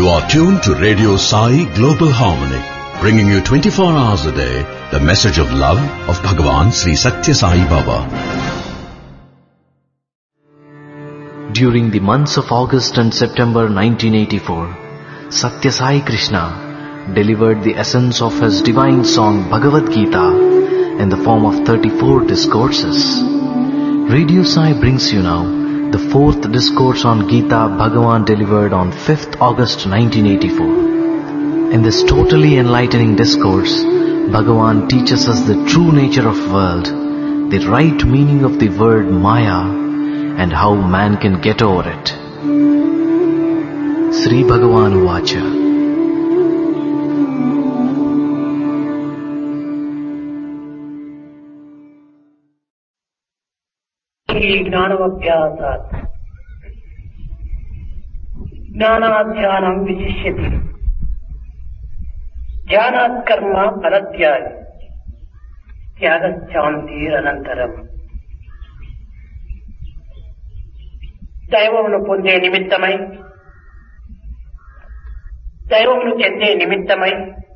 You are tuned to Radio Sai Global Harmony, bringing you 24 hours a day the message of love of Bhagavan Sri Satya Sai Baba. During the months of August and September 1984, Satya Sai Krishna delivered the essence of his divine song Bhagavad Gita in the form of 34 discourses. Radio Sai brings you now the fourth discourse on Gita Bhagavan delivered on 5th August 1984. In this totally enlightening discourse, Bhagavan teaches us the true nature of world, the right meaning of the word Maya, and how man can get over it. Sri Bhagavan Vacha. జ్ఞానమభ్యాసాత్ జ్ఞానాధ్యానం విశిష్యతి ధ్యానాత్ కర్మ ఫలత్యాగి త్యాగశాంతిరనంతరం. దైవమును పొందే నిమిత్తమై, దైవమును చెందే నిమిత్తమై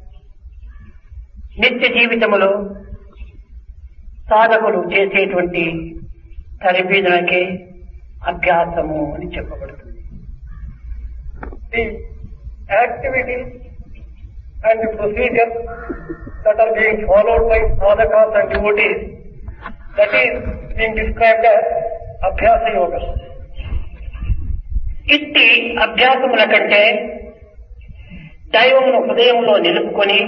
నిత్య జీవితములో సాధకులు చేసేటువంటి తరబీదులకే అభ్యాసము అని చెప్పబడుతుంది. The activities and the procedures that are being followed by sadhakas and devotees, that is being described as Abhyasa Yoga. ఇట్టి అభ్యాసముల కంటే దైవమును హృదయంలో నిలుపుకొని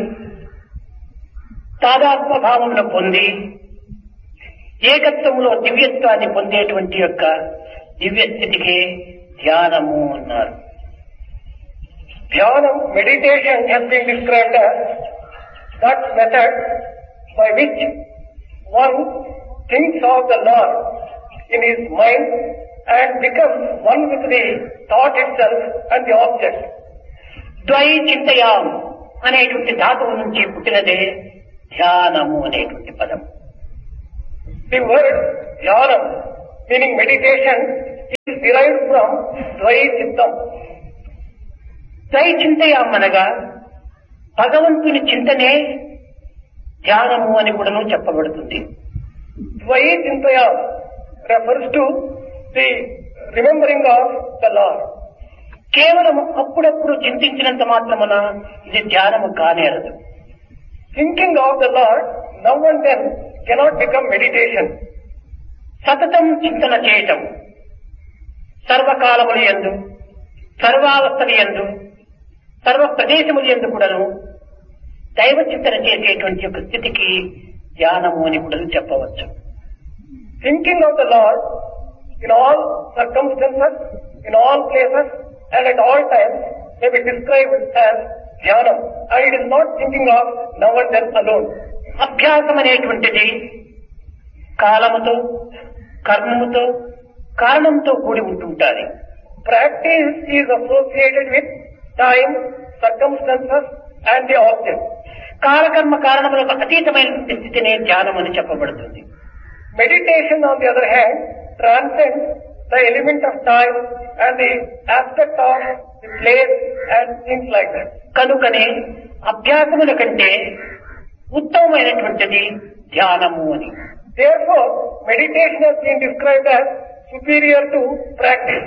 తాదాత్మ భావమును పొంది ఏకత్వంలో దివ్యత్వాన్ని పొందేటువంటి యొక్క దివ్య స్థితికి ధ్యానము అన్నారు. Dhyanam, meditation has been described as that method by which one thinks of the Lord in his mind and becomes one with the thought itself and the object. ద్వై చింతయాం అనేటువంటి ధాతువు నుంచి పుట్టినదే ధ్యానము అనేటువంటి పదం. The word dhyanam, meaning meditation, is derived from dvai chittam. ద్వై చింతయాం అనగా భగవంతుని చింతనే ధ్యానము అని కూడాను చెప్పబడుతుంది. Dvai chintayam refers to the remembering of the Lord. కేవలం అప్పుడప్పుడు చింతించినంత మాత్రమున ఇది ధ్యానము కానేరదు. Thinking of the Lord now and then cannot become meditation. సతతం చింతన చేయటం, సర్వకాలములు యందు, సర్వావస్థలు యందు, సర్వ ప్రదేశములు యందు కూడాను దైవ చింతన చేసేటువంటి ఒక స్థితికి ధ్యానము అని కూడా చెప్పవచ్చు. Thinking of the Lord in all circumstances, in all places and at all times may be described as dhyanam, and it is not thinking of now and then alone. అభ్యాసం అనేటువంటిది కాలముతో, కర్మముతో, కారణంతో కూడి ఉంటుంటారు. Practice is associated with time, circumstances and the object. కాలకర్మ కారణములకు అతీతమైన స్థితినే ధ్యానం అని చెప్పబడుతుంది. Meditation, on the other hand, transcends the element of time and the aspect of the place and things like that. కనుకనే అభ్యాసముల కంటే ఉత్తమమైనటువంటిది ధ్యానము అని. Therefore, meditation has been described as superior to practice.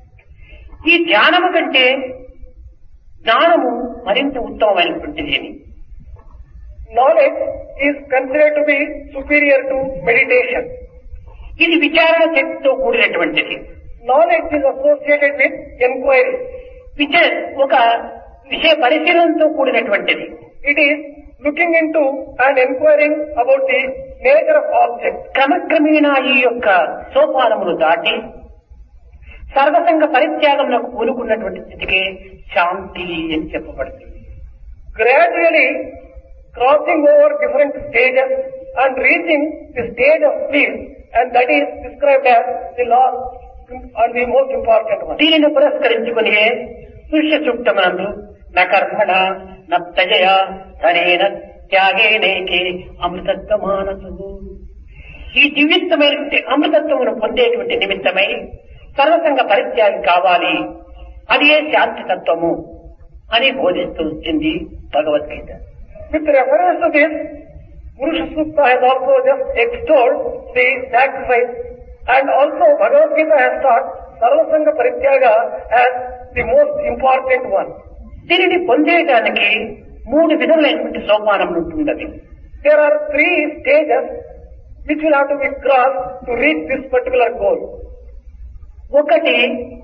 ఈ ధ్యానము కంటే జ్ఞానము మరింత ఉత్తమమైనటువంటిది అని. Knowledge is considered to be superior to meditation. ఇది విచారణ శక్తితో కూడినటువంటిది. Knowledge is associated with inquiry. ఒక విషయ పరిశీలనతో కూడినటువంటిది. It is looking into and inquiring about the nature of object. క్రమక్రమేణా ఈ యొక్క సోపానములు దాటి సర్వసంగ పరిత్యాగములకు కూనుకున్నటువంటి స్థితికి శాంతి అని చెప్పబడుతుంది. Gradually crossing over different stages and reaching the stage of peace, and that is described as the last and the most important one. దీనిని పురస్కరించుకుని పురుష సూక్తమునందు న కర్మణ న త్యజయ ధనేన త్యాగేనైకే అమృతత్వమానసు. ఈ దివ్యత్వమైన అమృతత్వమును పొందేటువంటి నిమిత్తమై సర్వసంగ పరిత్యాగం కావాలి. అది ఏ శాంతి తత్వము అని బోధిస్తూ వచ్చింది Bhagavad Gita. With reference to this, Purusha Sukta has also just extolled the sacrifice, and also Bhagavad Gita has taught Sarvasanga Parityaga as the most important one. దీనిని పొందేయడానికి 3 విధములైనటువంటి సోపానములు ఉంటున్నవి. There are 3 stages which will have to be crossed to reach this particular goal. ఒకటి,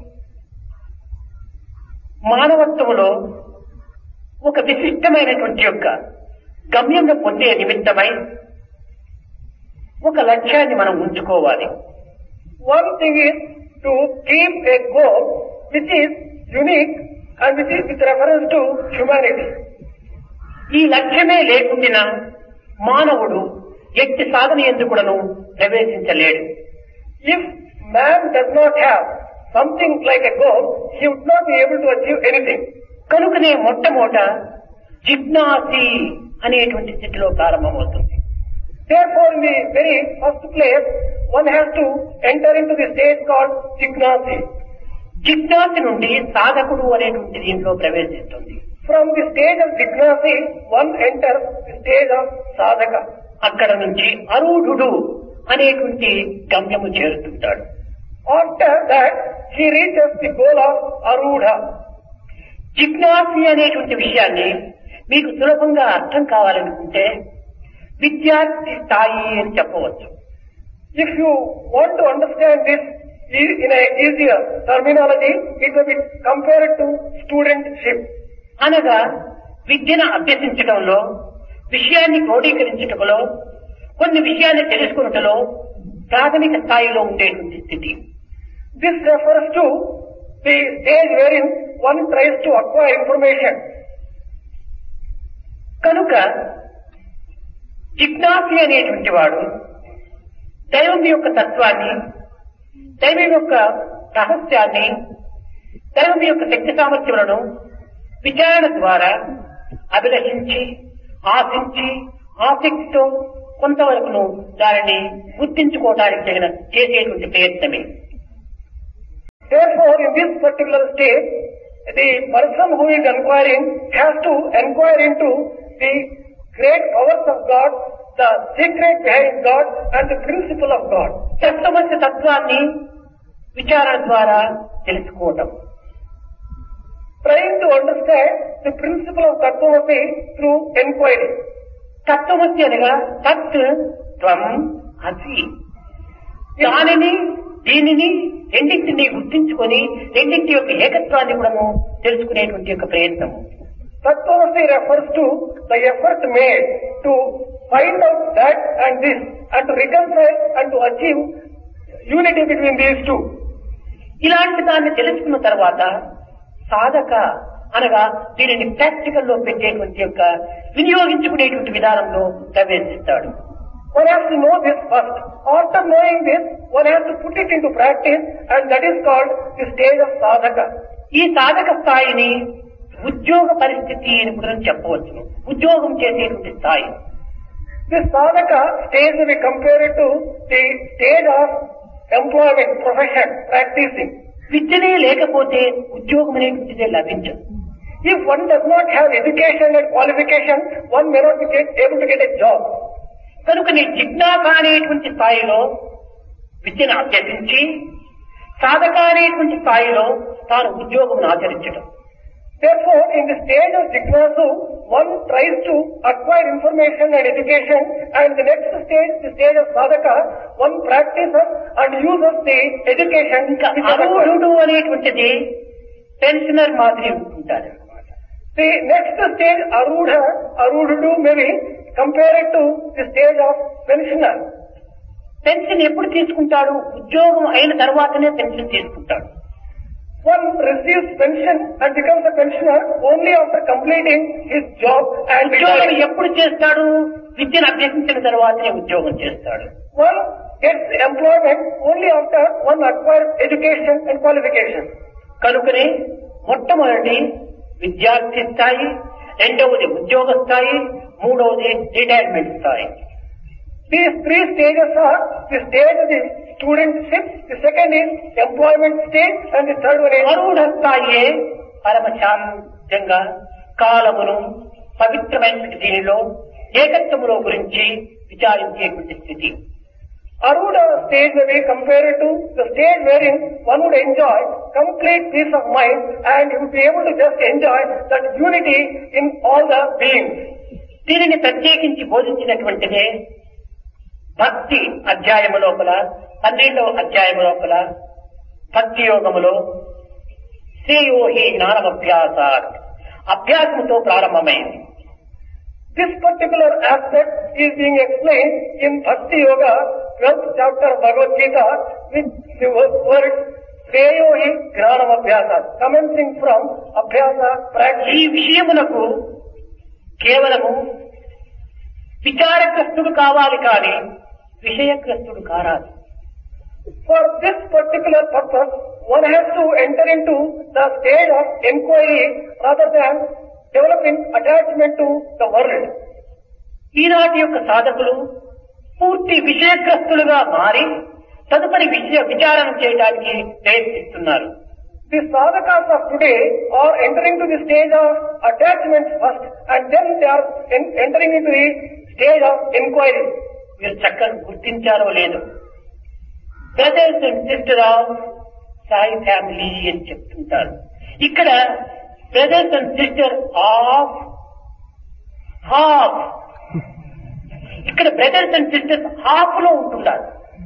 మానవత్వములో ఒక విశిష్టమైనటువంటి యొక్క గమ్యంను పొందే నిమిత్తమై ఒక లక్ష్యాన్ని మనం ఉంచుకోవాలి. One thing is to keep a goal which is unique and which is with reference to humanity. ఈ లక్ష్యమే లేకుండా మానవుడు ఎట్టి సాధన ఎందుకుడను ప్రవేశించలేడు. If man does not have something like a goal, he would not be able to achieve anything. కనుకనే మొట్టమొదట జిజ్ఞాసి అనేటువంటి స్థితిలో ప్రారంభమవుతుంది. Therefore, in the very first place, one has to enter into the stage called జిజ్ఞాసి. జిజ్ఞాసి నుండి సాధకుడు అనేటువంటి దీంట్లో ప్రవేశిస్తుంది. From the stage of జిజ్ఞాసి, one enters the stage of సాధక. అక్కడ నుంచి అరూఢుడు అనేటువంటి గమ్యము చేరుతుంటాడు. After that, he reaches the goal of arudha. జిజ్ఞాసి అనేటువంటి విషయాన్ని మీకు సులభంగా అర్థం కావాలనుకుంటే విద్యార్థి స్థాయి అని చెప్పవచ్చు. If you want to understand this in a easier terminology, it will be compared to studentship. అనగా విద్యను అభ్యసించడంలో, విషయాన్ని క్రోడీకరించటంలో, కొన్ని విషయాన్ని తెలుసుకున్నటలో ప్రాథమిక స్థాయిలో ఉండేటువంటి స్థితి. This refers to the stage wherein one tries to acquire information. కనుక జిజ్ఞాసి అనేటువంటి వాడు దైవం యొక్క తత్వాన్ని, దైవం యొక్క రహస్యాన్ని, దైవం యొక్క శక్తి సామర్థ్యములను విచారణ ద్వారా అభిలషించి, ఆశించి, ఆసక్తితో కొంతవరకును దానిని గుర్తించుకోవడానికి తగిన చేసేటువంటి ప్రయత్నమే. Therefore, in this particular stage, the person who is inquiring has to inquire into the great powers of God, the secret behind God, and the principle of God. తత్వమసి తత్వాన్ని విచారణ ద్వారా తెలుసుకోవటం. Trying to understand the principle of Tattvamasi through inquiry. తత్వమసి అనగా తత్ త్వం అసి. దానిని దీనిని రెండింటిని గుర్తించుకొని రెండింటి యొక్క ఏకత్వాన్ని కూడా తెలుసుకునేటువంటి యొక్క ప్రయత్నం. Tattvamasi refers to the effort made to find out that and this, and to reconcile and to achieve unity between these two. ఇలాంటి దాన్ని తెలుసుకున్న తర్వాత సాధక అనగా దీనిని ప్రాక్టికల్ లో పెట్టేటువంటి యొక్క వినియోగించుకునేటువంటి విధానంలో ప్రవేశిస్తాడు. One has to know this first. After knowing this, one has to put it into practice, and that is called the stage of sadhaka. ఈ సాధక స్థాయిని ఉద్యోగ పరిస్థితి అని కూడా చెప్పవచ్చు. ఉద్యోగం చేసేటువంటి స్థాయి. This sadhaka stage will be compared to the stage of employment, profession, practicing. విద్యనే లేకపోతే ఉద్యోగం అనేటువంటిదే లభించదు. If one does not have education and qualification, one may not be able to get a job. కనుక నీ జిజ్ఞాస అనేటువంటి స్థాయిలో విద్యను అభ్యసించి సాధక అనేటువంటి స్థాయిలో తాను ఉద్యోగం ఆచరించడం. Therefore, in the stage of Jignasu, one tries to acquire information and education, and the next stage, the stage of Sadhaka, one practices and uses the education. అరూఢుడు అనేటువంటిది పెన్షనర్ మాదిరి ఉంటుంటారు. The next stage, Arudhudu may be compared to the stage of pensioner. Pension ఎప్పుడు తీసుకుంటాడు? ఉద్యోగం అయిన తర్వాతనే pension తీసుకుంటాడు. One receives pension and becomes a pensioner only after completing his job and ఉద్యోగం ఎప్పుడు చేస్తాడు? విద్యను అభ్యసించిన తర్వాతనే ఉద్యోగం చేస్తాడు. One gets employment only after one acquires education and qualification. కనుకనే మొట్టమొదటి విద్యార్థి స్థాయి, రెండవది ఉద్యోగ స్థాయి, మూడవది రిటైర్మెంట్ స్థాయి. These three stages are the stage of the studentship, the second is employment stage, and the third one is అరువుడంతాయే పరమశాంతంగా కాలమును పవిత్రమైన దీనిలో ఏకత్వములో గురించి విచారించేటువంటి స్థితి. Aruda stage may be compared to the stage wherein one would enjoy complete peace of mind and you would be able to just enjoy that unity in all the beings. దీనిని ప్రత్యేకించి బోధించినటువంటిదే భక్తి అధ్యాయము లోపల 12వ అధ్యాయము లోపల భక్తి యోగములో శ్రేయోహి జ్ఞానమభ్యాసాత్ అభ్యాసముతో ప్రారంభమైంది. This particular aspect is being explained in Bhakti Yoga, 12th chapter of Bhagavad Gita, with the word Shreyohi Gnanam Abhyasa, commencing from Abhyasa practice. ఈ విషయమునకు కేవలము విచారగ్రస్తుడు కావాలి కానీ విషయగ్రస్తుడు కారాదు. For this particular purpose, one has to enter into the stage of inquiry rather than developing attachment to the world. ఈనాటి యొక్క సాధకులు పూర్తి విషయగ్రస్తులుగా మారి తదుపరి విచారణ చేయడానికి ప్రయత్నిస్తున్నారు. The sadhakas of today are entering to the stage of attachment first and then they are entering into the stage of inquiry. మీరు చక్కగా గుర్తించారో లేదు, brothers and sister of Sai family అని చెప్తుంటారు. ఇక్కడ brothers and sister of half, ఇక్కడ brothers and sisters half లో ఉంటున్నారు.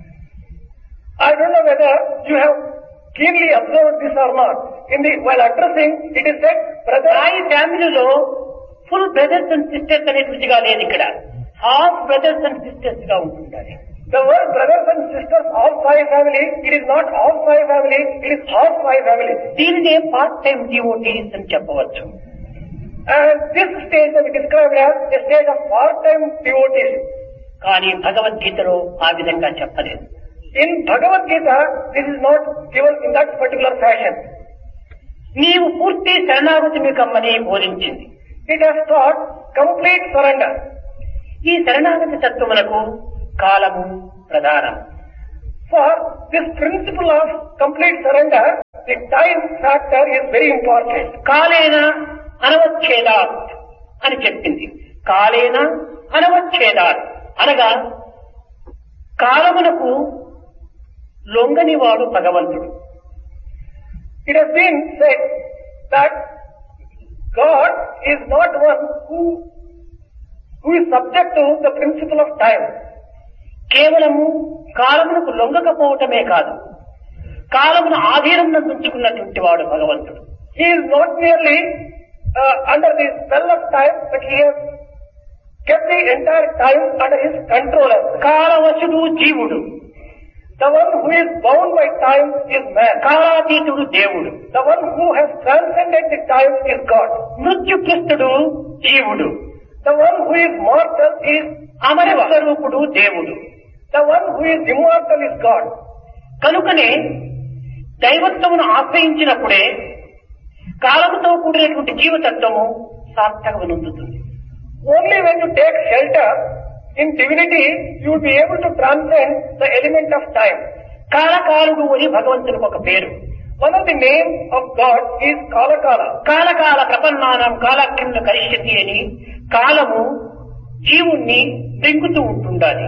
I don't know whether you have keenly observed this or not. While addressing, it is said, brother. Sai ఫ్యామిలీలో full brothers and sisters అనేటువంటిగా లేదు, ఇక్కడ half brothers and sisters గా ఉంటుంటారు. The word brothers and sisters of Sai family, it is not of Sai family, it is half Sai family. దీనినే part time devotees అని చెప్పవచ్చు. And this stage may be described as a stage of part-time devotees. కానీ భగవద్గీతలో ఆ విధంగా చెప్పలేదు. In Bhagavad Gita, this is not given in that particular fashion. నీవు పూర్తి శరణాగతిని కమ్మని బోధించింది. It has taught complete surrender. ఈ శరణాగతి తత్వమునకు కాలము ప్రధానం. For this principle of complete surrender, the time factor is very important. కాలేన అనవచ్ఛేదాత్ అని చెప్పింది. కాలేన అనవచ్ఛేదాత్ అనగా కాలమునకు లొంగనివాడు భగవంతుడు. It has been said that God is not one who is subject to the principle of time. కేవలము కాలమునకు లొంగకపోవటమే కాదు, కాలమును ఆధీనంలో ఉంచుకున్నటువంటి వాడు భగవంతుడు. He is not merely under the spell of time, but he has kept the entire time under his control. కాలవశుడు జీవుడు. The one who is bound by time is man. కాలాతీతుడు దేవుడు. The one who has transcended the time is God. మృత్యుగ్రస్తుడు జీవుడు. The one who is mortal is అమర స్వరూపుడు దేవుడు. The one who is immortal is God. కనుకనే దైవత్వమును ఆశ్రయించినప్పుడే కాలముతో కూడినటువంటి జీవతత్వము సార్థకమనుందుతుంది. Only when you take shelter in divinity, you will be able to transcend the element of time. కాలకాలుడు అని భగవంతునికి ఒక పేరు. One of the names of God is Kalakala. కాలకాల ప్రపన్నానం కాలక్రిమ కరిష్యతి అని కాలము జీవుణ్ణి పెంగుతూ ఉంటుండాలి.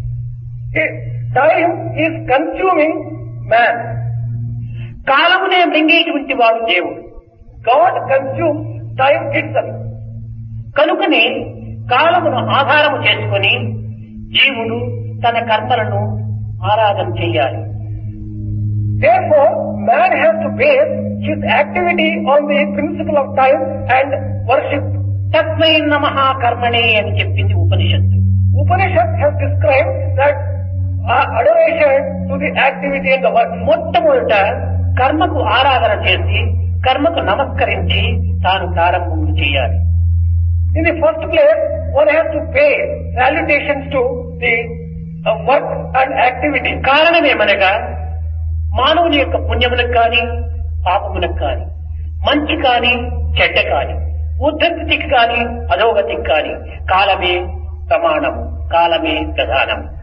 Time is consuming man. కాలమునే మృంగేటువంటి వాడు దేవుడు. God consumes time itself. కనుకనే కాలమును ఆధారము చేసుకొని జీవుడు తన కర్మలను ఆరాధన చెయ్యాలి. Therefore, man has to base his activity on the principle of time and worship. తస్మై నమః కర్మణే అని చెప్పింది ఉపనిషత్తు. Upanishad has described that adoration to the activity and the work. మొట్టమొదట కర్మకు ఆరాధన చేసి కర్మకు నమస్కరించి తాను ప్రారంభం చేయాలి. In the first place, one has to pay salutations to the work and activity. కారణమేమనగా మానవుని యొక్క పుణ్యములకు కాని పాపములకు కాని మంచి కాని చెడ్డ కాని ఉద్ధతికి కాని అధోగతికి కాని కాలమే ప్రమాణము, కాలమే ప్రధానం.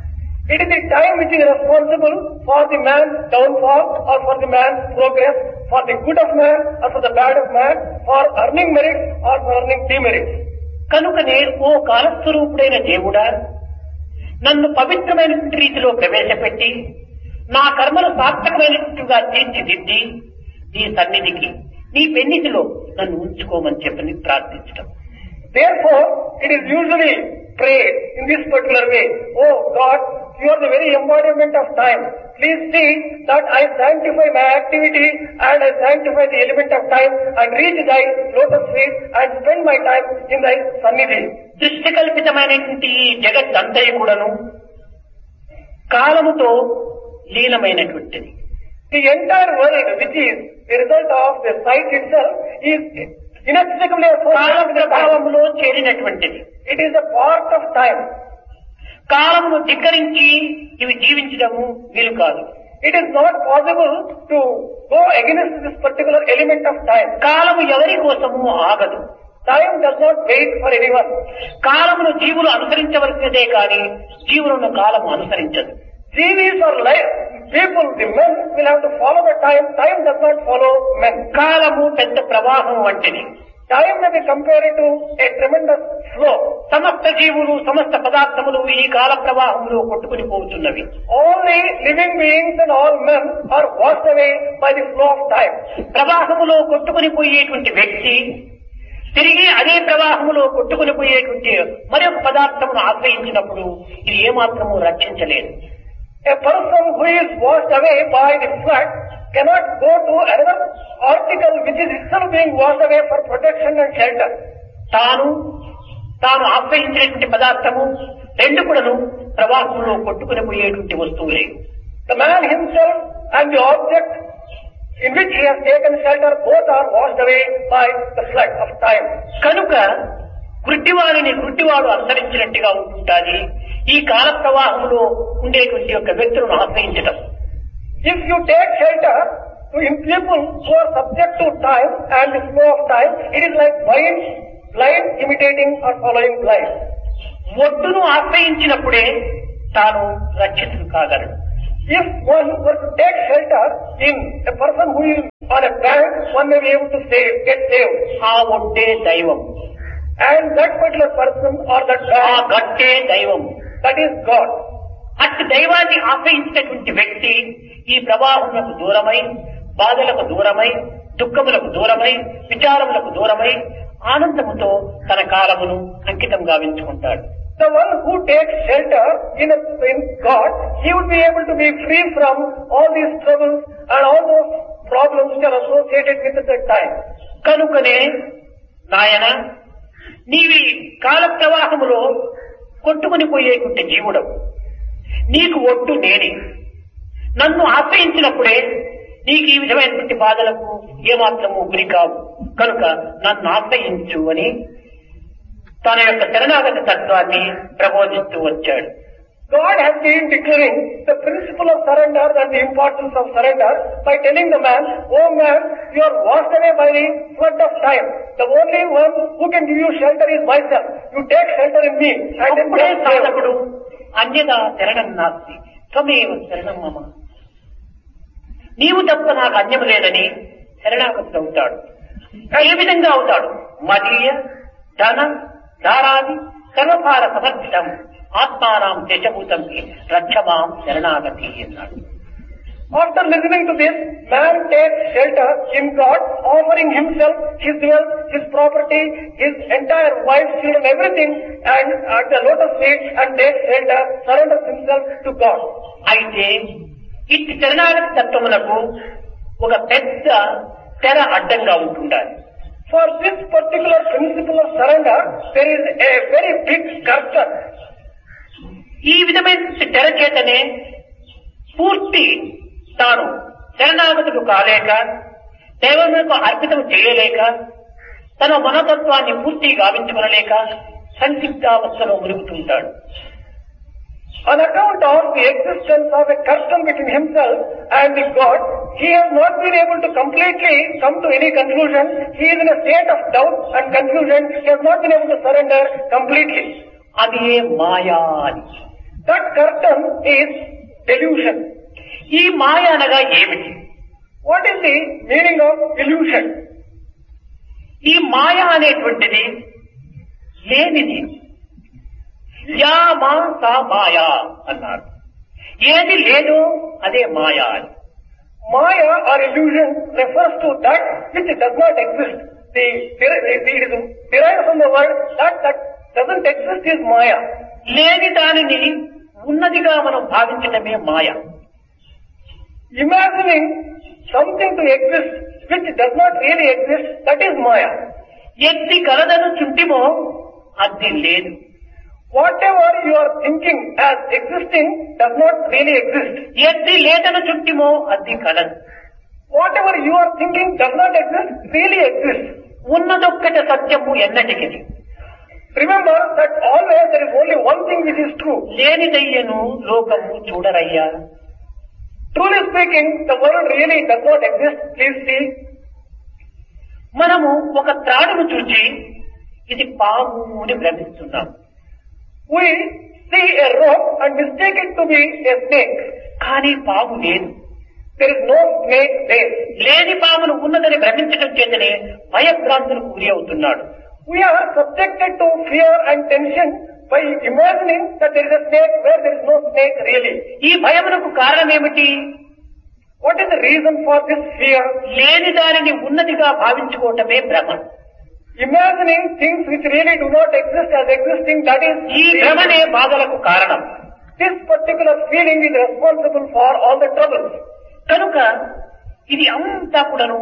It is the time which is responsible for the man's downfall or for the man's progress, for the good of man or for the bad of man, for earning merit or for earning demerit. కనుకనే ఓ కాలస్వరూపుడైన దేవుడా, నన్ను పవిత్రమైన రీతిలో ప్రవేశపెట్టి నా కర్మలు సార్థకమైనట్టుగా తీర్చిదిద్ది నీ సన్నిధికి, నీ పెన్నిధిలో నన్ను ఉంచుకోమని చెప్పని ప్రార్థించడం. Therefore, it is usually prayed in this particular way. Oh God, you are the very embodiment of time. Please see that I sanctify my activity and I sanctify the element of time and reach thy lotus feet and spend my time in thy sannidhi. దృష్టి కల్పితమైనటువంటి ఈ జగత్తంతయు కూడాను కాలముతో లీనమైనటువంటిది. The entire world, which is the result of the sight itself, is inextricably కాల associated with the time. ప్రభావంలో చేరినటువంటిది. It is a part of time. కాలమును ధిక్కరించి ఇవి జీవించడము వీలు కాదు. It is not possible to go against this particular element of time. కాలము ఎవరి కోసము ఆగదు. Time does not wait for anyone. కాలమును జీవులు అనుసరించవలసినదే కానీ జీవులను కాలము అనుసరించదు. Jivis or people, the men will have to follow the time. Time does not follow men. కాలము పెద్ద ప్రవాహం వంటిది. Time may be compared to a tremendous flow. సమస్త జీవులు సమస్త పదార్థములు ఈ కాల ప్రవాహంలో కొట్టుకుని పోతున్నవి. Only living beings and all men are washed away by the flow of time. ప్రవాహములో కొట్టుకుని పోయేటువంటి వ్యక్తి తిరిగి అదే ప్రవాహములో కొట్టుకుని పోయేటువంటి మరొక పదార్థమును ఆశ్రయించినప్పుడు ఇది ఏమాత్రము రక్షించలేదు. A person who is washed away by the flood cannot go to another article which is itself being washed away for protection and shelter. తాను ఆశ్రయించినటువంటి పదార్థము రెండు కూడాను ప్రవాహంలో కొట్టుకుని పోయేటువంటి వస్తువులే. The man himself and the object in which he has taken shelter both are washed away by the flood of time. కనుక గుడ్డివాడిని గుడ్డివాడు అనుసరించినట్టుగా ఉంటుంటాది ఈ కాల ప్రవాహంలో ఉండేటువంటి యొక్క వ్యక్తులను ఆశ్రయించటం. If you take shelter in people who are subject to time and the flow of time, it is like blind imitating or following blind. ఒడ్డును ఆశ్రయించినప్పుడే తాను రక్షితుడు కాగలడు. If one were to take shelter in a person who is on a bank, one may be able to get saved. ఆ ఒడ్డే దైవం. And that particular person or that ఆ bank, గట్టే దైవం. that is God. అట్టి దైవాన్ని ఆశ్రయించినటువంటి వ్యక్తి ఈ ప్రవాహములకు దూరమై, బాధలకు దూరమై, దుఃఖములకు దూరమై, విచారములకు దూరమై ఆనందముతో తన కాలమును అంకితం గావించుకుంటాడు. The one who takes shelter in God, he would be able to be free from all these troubles and all those problems which are associated with that time. కనుకనే నాయన నీవి కాల ప్రవాహములో కొట్టుకుని పోయేటువంటి జీవుడవు. నీకు ఒడ్డు నేనే. నన్ను ఆశ్రయించినప్పుడే నీకు ఈ విధమైనటువంటి బాధలకు ఏమాత్రము గురి కావు. కనుక నన్ను ఆశ్రయించు అని తన యొక్క శరణాగత తత్వాన్ని ప్రబోధిస్తూ వచ్చాడు. God has been declaring the principle of surrender and the importance of surrender by telling the man, "Oh man, you are washed away by the flood of time. The only one who can give you shelter is myself. You take shelter in me." And then అప్పుడే సాధకుడు అన్యదా శరణం నాస్తి త్వమేవ శరణం మమ, నీవు తప్ప నాకు అన్యము లేదని శరణాగతుడు అవుతాడు. ఏ విధంగా అవుతాడు? మదీయ ధన ధారాది సర్వభార సమర్పితం ఆత్మానాం దశభూతం రక్షమాం శరణాగతి అన్నాడు. After listening to this, man takes shelter in God, offering himself, his wealth, his property, his entire wife, children, everything, and at the lotus feet, and takes shelter, surrenders himself to God. అయితే ఇట్టి శరణాగతి తత్వమునకు ఒక పెద్ద తెర అడ్డంగా ఉంటుండాలి. For this particular principle of surrender, there is a very big curtain. ఈ విధమైన తెర చేతనే పూర్తి తాను శరణాగతుడు కాలేక, దైవములకు అర్పితం చేయలేక, తన మనతత్వాన్ని పూర్తి గావించుకొనలేక సందిగ్ధావస్థలో మునుగుతుంటాడు. On account of the existence of a curtain between himself and the God, he has not been able to completely come to any conclusion. He is in a state of doubt and confusion. He has not been able to surrender completely. అది మాయా అని. That curtain is delusion. ఈ మాయ అనగా ఏమిటి? What is the meaning of illusion? ఈ మాయ అనేటువంటిది లేనిది. Yeah మా సా మాయా అన్నారు. ఏది లేదో అదే మాయా అని. Maya or illusion refers to that which does not exist. It is derived from the word that doesn't exist is Maya. లేని దానిని ఉన్నదిగా మనం భావించడమే మాయ. Imagining something to exist which does not really exist, that is Maya. ఎత్తి కలదను చుంటిమో అది లేదు. Whatever you are thinking as existing does not really exist. ఎత్తి లేదను చుంటిమో అది కలదు. Whatever you are thinking does not exist really exists. ఉన్నదొక్కట సత్యము ఎన్నటికి. Remember that always there is only one thing which is true. లేనిదయ్యను లోకము చూడరయ్యా. Truly speaking, the world really does not exist. Please see. మనము ఒక త్రాడును చూచి ఇది పాము అని భ్రమిస్తున్నాం. We see a rope and mistake it to be a snake. కానీ పాము లేదు. There is no snake there. లేని పామును ఉన్నదని భ్రమించడం చేతనే భయభ్రాంతులకు గురి అవుతున్నాడు. We are subjected to fear and tension by imagining that there is a snake where there is no snake really. ఈ భయమునకు కారణం ఏమిటి? What is the reason for this fear? లేని దానిని ఉన్నదిగా భావించుకోవటమే భ్రమ. Imagining things which really do not exist as existing, that is ఈ భ్రమనే బాధలకు కారణం. This particular feeling is responsible for all the troubles. కనుక ఇది అంతా కూడాను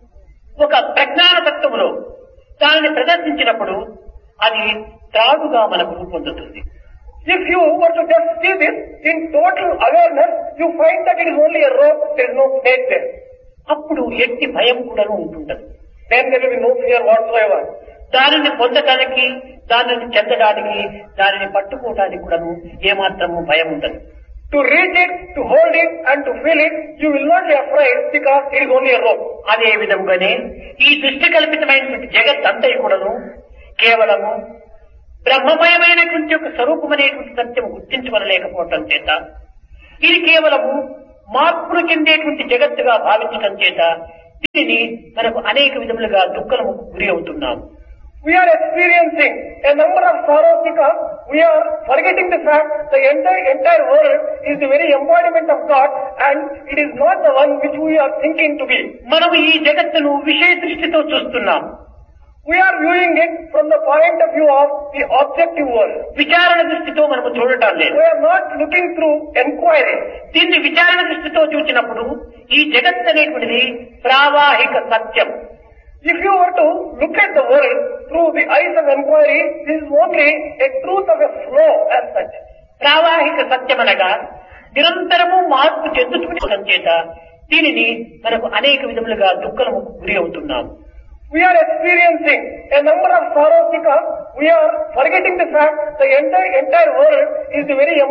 ఒక ప్రజ్ఞాన తత్వములో దానిని ప్రదర్శించినప్పుడు అది త్రాడుగా మనకు రూపొందుతుంది. If you were to just see this in total awareness, you find that it is only a rope, there is no snake there. అప్పుడు ఎట్టి భయం కూడాను ఉంటుండదు. Then there will be no fear whatsoever. దానిని పొందడానికి, దానిని చెందడానికి, దానిని పట్టుకోవడానికి కూడాను ఏమాత్రము భయం ఉండదు. To reach it, to hold it and to feel it, you will not be afraid because it is only a rope. అదే విధంగానే ఈ దృష్టి కల్పితమైనటువంటి జగత్ అంతా కూడాను కేవలము బ్రహ్మమయమైనటువంటి ఒక స్వరూపమనేటువంటి సత్యం గుర్తించబడలేకపోవటం చేత ఇది కేవలము మార్పులు చెందేటువంటి జగత్తుగా భావించడం చేత దీనిని మనకు అనేక విధములుగా దుఃఖముకు గురి అవుతున్నాము. We are experiencing a number of sorrows because we are forgetting the fact the entire world is the very embodiment of God and it is not the one which we are thinking to be. మనము ఈ జగత్తును విషయ దృష్టితో చూస్తున్నాం. We are viewing it from the point of view of the objective world. విచారణ దృష్టితో మనము చూడటం లేదు. We are not looking through inquiry. దీన్ని విచారణ దృష్టితో చూసినప్పుడు ఈ జగత్ అనేటువంటిది ప్రావాహిక సత్యం. If you were to look at the world through the eyes of inquiry, this is only a truth of a flow as such. ప్రావాహిక సత్యం అనగా నిరంతరము మార్పు చెందుతుండటం చేత దీనిని మనకు అనేక విధములుగా దుఃఖముకు గురి అవుతున్నాము. We are experiencing a number of sorrows because we are forgetting the fact the entire world is the very